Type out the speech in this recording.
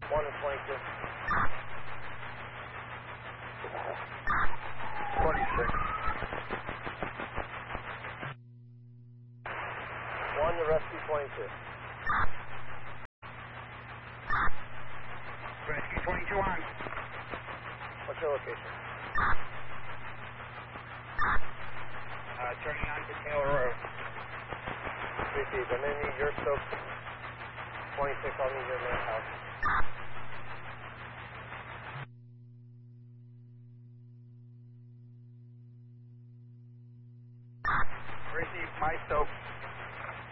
1 and 22. 26. 1 to rescue 22. Rescue 22 on. What's your location? Turning on to Taylor Road. Received. I'm going to need your soap. 26, I'll need your man house. Receive my soap.